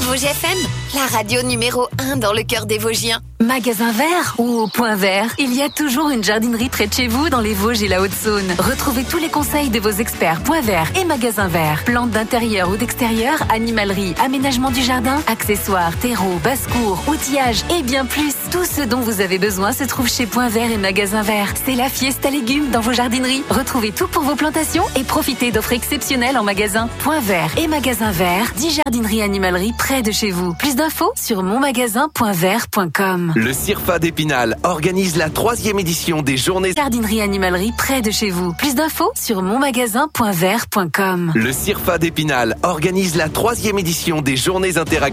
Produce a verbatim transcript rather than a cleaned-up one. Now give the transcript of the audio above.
Vosges F M, la radio numéro un dans le cœur des Vosgiens. Magasin vert ou au point vert, il y a toujours une jardinerie près de chez vous dans les Vosges et la Haute-Saône. Retrouvez tous les conseils de vos experts Point Vert et Magasin vert. Plantes d'intérieur ou d'extérieur, animalerie, aménagement du jardin, accessoires, terreau, basse-cour, outillage et bien plus. Tout ce dont vous avez besoin se trouve chez Point Vert et Magasin vert. C'est la fiesta légumes dans vos jardineries. Retrouvez tout pour vos plantations et profitez d'offres exceptionnelles en magasin. Point Vert et Magasin vert, dix jardineries animalerie près de chez vous. Plus d'infos sur monmagasin point vert point com. Le CIRFA d'Épinal organise la troisième édition des journées jardinerie animalerie près de chez vous. Plus d'infos sur monmagasin point vert point com. Le CIRFA d'Épinal organise la troisième édition des journées interactives